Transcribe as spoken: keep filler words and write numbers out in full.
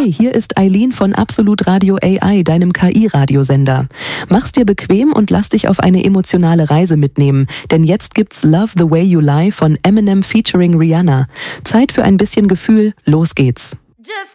Hey, hier ist Eileen von Absolut Radio A I, deinem K I-Radiosender. Mach's dir bequem und lass dich auf eine emotionale Reise mitnehmen, denn jetzt gibt's Love the Way You Lie von Eminem featuring Rihanna. Zeit für ein bisschen Gefühl, los geht's. Just